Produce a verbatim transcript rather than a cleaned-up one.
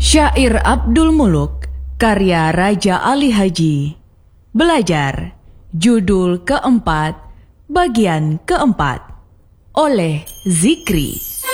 Syair Abdul Muluk, karya Raja Ali Haji. Belajar, judul keempat, bagian keempat, oleh Zikri.